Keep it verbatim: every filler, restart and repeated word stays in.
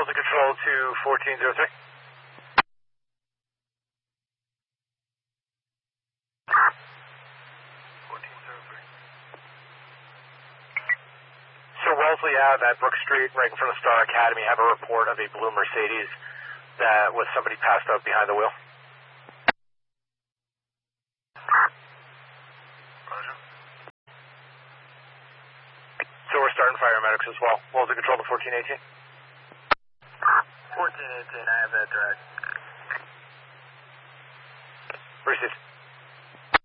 Wellesley Control to fourteen oh three. fourteen oh three. So Wellesley Ave at Brook Street, right in front of Star Academy, have a report of a blue Mercedes that was somebody passed out behind the wheel. Roger. So we're starting paramedics as well. Wellesley Control to fourteen eighteen. fourteen eighteen, I have that direct. Received.